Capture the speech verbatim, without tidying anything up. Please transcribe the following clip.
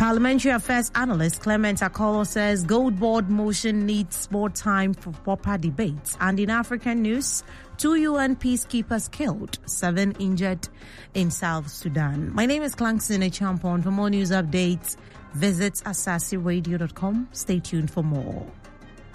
Parliamentary Affairs Analyst Clement Akolo says Gold Board motion needs more time for proper debates. And in African news, two U N peacekeepers killed, seven injured in South Sudan. My name is Clankson Echampon. For more news updates, visit asasi radio dot com. Stay tuned for more.